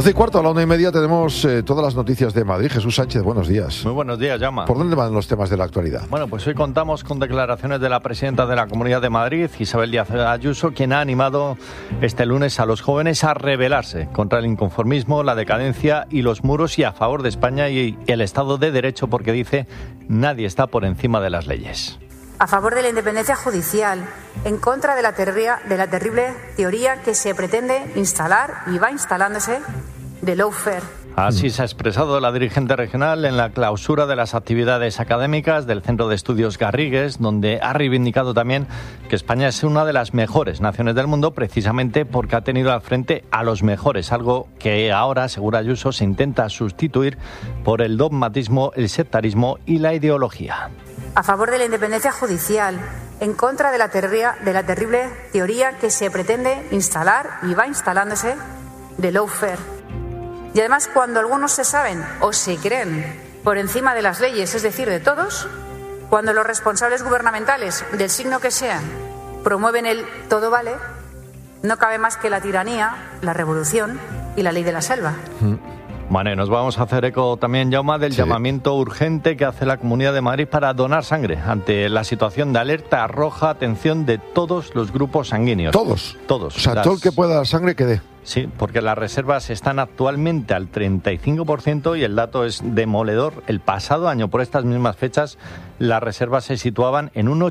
12:15, a la 1:30 tenemos todas las noticias de Madrid. Jesús Sánchez, buenos días. Muy buenos días, Jaume. ¿Por dónde van los temas de la actualidad? Bueno, pues hoy contamos con declaraciones de la presidenta de la Comunidad de Madrid, Isabel Díaz Ayuso, quien ha animado este lunes a los jóvenes a rebelarse contra el inconformismo, la decadencia y los muros, y a favor de España y el Estado de Derecho, porque dice: nadie está por encima de las leyes. A favor de la independencia judicial, en contra de la terrible teoría que se pretende instalar y va instalándose de lawfare. Así se ha expresado la dirigente regional en la clausura de las actividades académicas del Centro de Estudios Garrigues, donde ha reivindicado también que España es una de las mejores naciones del mundo, precisamente porque ha tenido al frente a los mejores, algo que ahora, según Ayuso, se intenta sustituir por el dogmatismo, el sectarismo y la ideología. A favor de la independencia judicial, en contra de la terrible teoría que se pretende instalar y va instalándose de lawfare. Y además, cuando algunos se saben o se creen por encima de las leyes, es decir, de todos, cuando los responsables gubernamentales, del signo que sean, promueven el todo vale, no cabe más que la tiranía, la revolución y la ley de la selva. Vale, nos vamos a hacer eco también, Jaume, del llamamiento urgente que hace la Comunidad de Madrid para donar sangre ante la situación de alerta roja, atención, de todos los grupos sanguíneos. ¿Todos? Todos. O sea, todo el que pueda dar sangre, que dé. Sí, porque las reservas están actualmente al 35% y el dato es demoledor. El pasado año, por estas mismas fechas, las reservas se situaban en un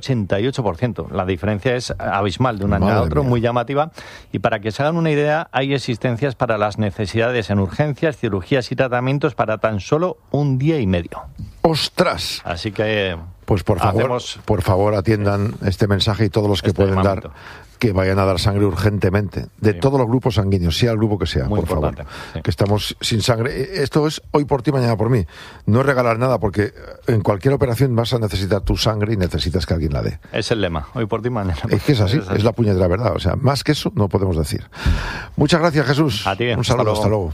88%. La diferencia es abismal de un año a otro, muy llamativa. Y para que se hagan una idea, hay existencias para las necesidades en urgencias, cirugías y tratamientos para tan solo un día y medio. ¡Ostras! Así que... Pues por favor atiendan este mensaje, y todos los que pueden dar, que vayan a dar sangre urgentemente, de todos los grupos sanguíneos, sea el grupo que sea, por favor, que estamos sin sangre. Esto es hoy por ti, mañana por mí. No es regalar nada, porque en cualquier operación vas a necesitar tu sangre y necesitas que alguien la dé. Es el lema, hoy por ti, mañana por ti. Es que es así, es la puñetera verdad. O sea, más que eso no podemos decir. Muchas gracias, Jesús. A ti. Un saludo, hasta luego.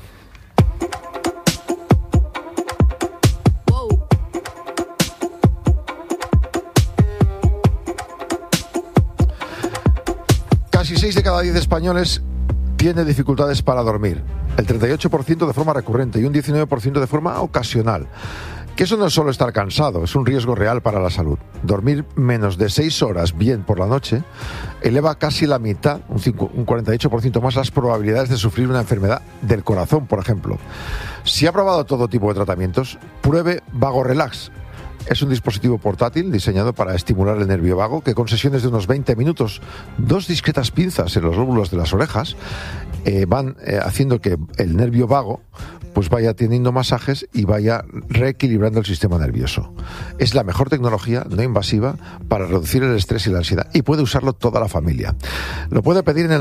Casi 6 de cada 10 españoles tiene dificultades para dormir. El 38% de forma recurrente y un 19% de forma ocasional. Que eso no es solo estar cansado, es un riesgo real para la salud. Dormir menos de 6 horas bien por la noche eleva casi la mitad, un 48% más, las probabilidades de sufrir una enfermedad del corazón, por ejemplo. Si ha probado todo tipo de tratamientos, pruebe Vago Relax. Es un dispositivo portátil diseñado para estimular el nervio vago, que con sesiones de unos 20 minutos, 2 discretas pinzas en los lóbulos de las orejas, van haciendo que el nervio vago pues vaya teniendo masajes y vaya reequilibrando el sistema nervioso. Es la mejor tecnología no invasiva para reducir el estrés y la ansiedad, y puede usarlo toda la familia. Lo puede pedir en el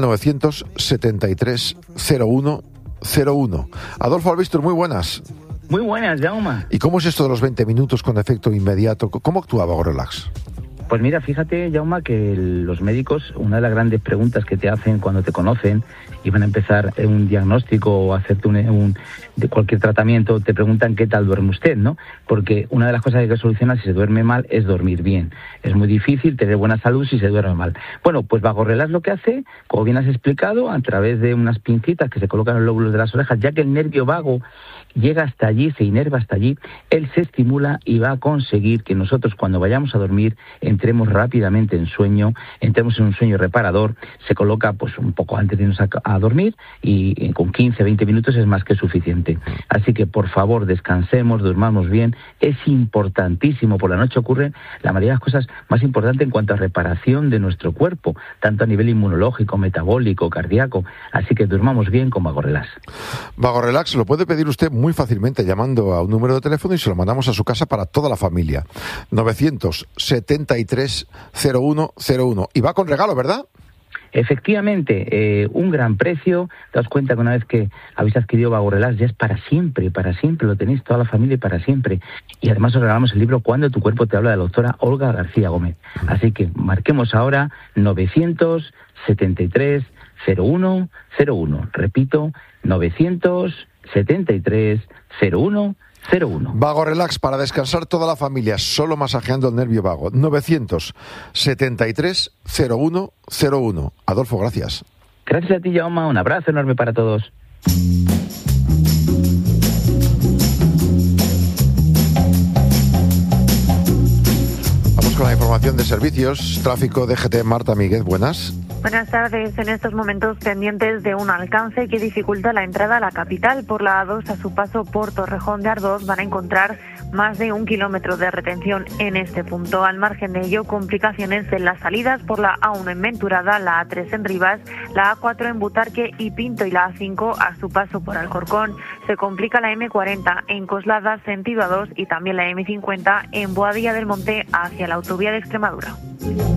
973 01 01. Adolfo Albistur, muy buenas. Muy buenas, Jaume. ¿Y cómo es esto de los 20 minutos con efecto inmediato? ¿Cómo actúa Vago Relax? Pues mira, fíjate, Jaume, que los médicos, una de las grandes preguntas que te hacen cuando te conocen y van a empezar un diagnóstico o hacerte de cualquier tratamiento, te preguntan qué tal duerme usted, ¿no? Porque una de las cosas que hay que solucionar si se duerme mal es dormir bien. Es muy difícil tener buena salud si se duerme mal. Bueno, pues Vago Relax lo que hace, como bien has explicado, a través de unas pincitas que se colocan en los lóbulos de las orejas, ya que el nervio vago llega hasta allí, se inerva hasta allí, él se estimula y va a conseguir que nosotros, cuando vayamos a dormir, entremos rápidamente en sueño, entremos en un sueño reparador. Se coloca pues un poco antes de irnos a dormir, y con 15-20 minutos es más que suficiente. Así que, por favor, descansemos, durmamos bien. Es importantísimo. Por la noche ocurren la mayoría de las cosas más importantes en cuanto a reparación de nuestro cuerpo, tanto a nivel inmunológico, metabólico, cardíaco. Así que durmamos bien con Vago Relax. Vago Relax lo puede pedir usted muy fácilmente llamando a un número de teléfono y se lo mandamos a su casa para toda la familia. 973 01 01. Y va con regalo, ¿verdad? Efectivamente, un gran precio. Daos cuenta que una vez que habéis adquirido Vago Relax ya es para siempre, lo tenéis toda la familia y para siempre. Y además os regalamos el libro Cuando tu cuerpo te habla, de la doctora Olga García Gómez. Así que marquemos ahora 973 01 01. Repito, 973 01 01. Vago Relax para descansar toda la familia, solo masajeando el nervio vago. 973 01 01. Adolfo, gracias. Gracias a ti, Jaume. Un abrazo enorme para todos. información de servicios. Tráfico DGT, Marta Míguez, buenas. Buenas tardes. En estos momentos pendientes de un alcance que dificulta la entrada a la capital. Por la A2 a su paso por Torrejón de Ardoz van a encontrar más de 1 kilómetro de retención en este punto. Al margen de ello, complicaciones en las salidas por la A1 en Venturada, la A3 en Rivas, la A4 en Butarque y Pinto y la A5 a su paso por Alcorcón. Se complica la M40 en Coslada, sentido A2 y también la M50 en Boadilla del Monte hacia la autovía de Extremadura.